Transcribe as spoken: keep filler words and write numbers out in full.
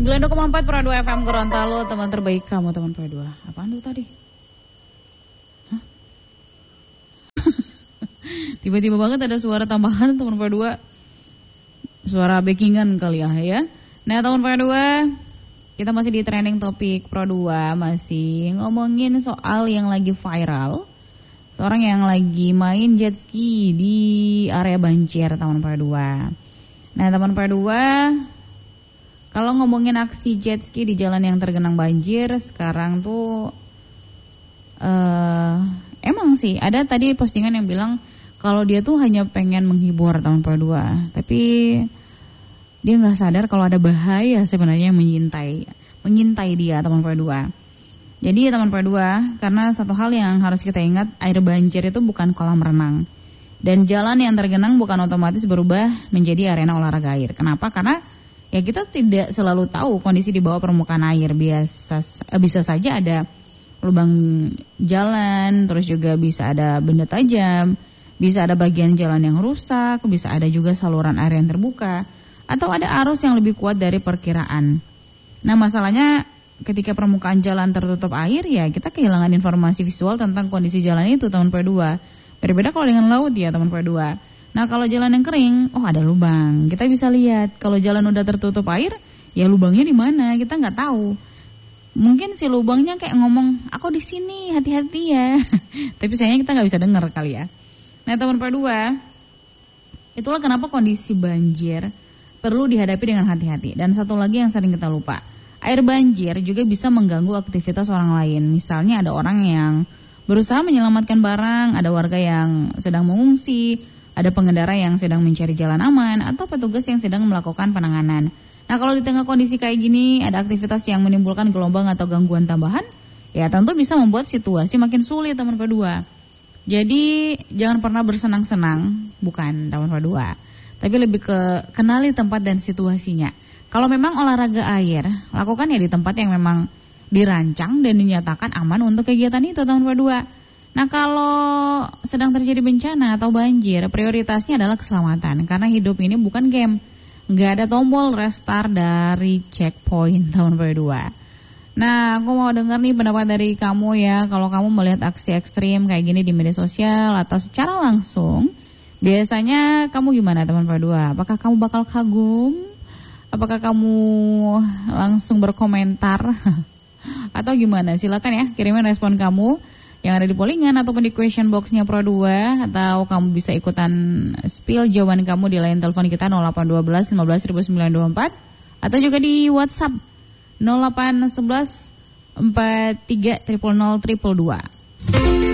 sembilan puluh dua koma empat Pro dua F M Gorontalo, teman terbaik kamu, teman Pro dua. Apaan tuh tadi? Hah? Tiba-tiba banget ada suara tambahan teman Pro dua. Suara backingan kali ya, ya. Nah, teman Pro dua, kita masih di trending topik Pro dua, masih ngomongin soal yang lagi viral. Seorang yang lagi main jet ski di area banjir, teman Pro dua. Nah, teman Pro dua, kalau ngomongin aksi jet ski di jalan yang tergenang banjir sekarang tuh uh, emang sih ada tadi postingan yang bilang kalau dia tuh hanya pengen menghibur teman Pro dua, tapi dia nggak sadar kalau ada bahaya sebenarnya yang mengintai mengintai dia, teman Pro dua. Jadi teman Pro dua, karena satu hal yang harus kita ingat, air banjir itu bukan kolam renang. Dan jalan yang tergenang bukan otomatis berubah menjadi arena olahraga air. Kenapa? Karena ya kita tidak selalu tahu kondisi di bawah permukaan air. Biasa eh, bisa saja ada lubang jalan, terus juga bisa ada benda tajam, bisa ada bagian jalan yang rusak, bisa ada juga saluran air yang terbuka, atau ada arus yang lebih kuat dari perkiraan. Nah, masalahnya ketika permukaan jalan tertutup air, ya kita kehilangan informasi visual tentang kondisi jalan itu, teman Pro dua. Berbeda kalau dengan laut ya, teman Pro dua. Nah, kalau jalan yang kering, oh ada lubang, kita bisa lihat. Kalau jalan udah tertutup air, ya lubangnya di mana, kita nggak tahu. Mungkin si lubangnya kayak ngomong, aku di sini, hati-hati ya. Tapi sayangnya kita nggak bisa dengar kali ya. Nah, teman Pro dua, itulah kenapa kondisi banjir perlu dihadapi dengan hati-hati. Dan satu lagi yang sering kita lupa, air banjir juga bisa mengganggu aktivitas orang lain. Misalnya ada orang yang berusaha menyelamatkan barang, ada warga yang sedang mengungsi, ada pengendara yang sedang mencari jalan aman, atau petugas yang sedang melakukan penanganan. Nah, kalau di tengah kondisi kayak gini, ada aktivitas yang menimbulkan gelombang atau gangguan tambahan, ya tentu bisa membuat situasi makin sulit, teman Pro dua. Jadi, jangan pernah bersenang-senang, bukan teman Pro dua, tapi lebih ke kenali tempat dan situasinya. Kalau memang olahraga air, lakukan ya di tempat yang memang dirancang dan dinyatakan aman untuk kegiatan itu, teman Pro dua. Nah, kalau sedang terjadi bencana atau banjir, prioritasnya adalah keselamatan. Karena hidup ini bukan game. Nggak ada tombol restart dari checkpoint, teman Pro dua. Nah, aku mau dengar nih pendapat dari kamu ya. Kalau kamu melihat aksi ekstrim kayak gini di media sosial atau secara langsung, biasanya kamu gimana, teman Pro dua? Apakah kamu bakal kagum? Apakah kamu langsung berkomentar? Atau gimana? Silakan ya, kirimin respon kamu yang ada di pollingan ataupun di question box-nya Pro dua, atau kamu bisa ikutan spill jawaban kamu di line telepon kita nol delapan satu dua lima belas sembilan dua empat, atau juga di WhatsApp nol delapan satu satu empat tiga nol nol nol dua dua.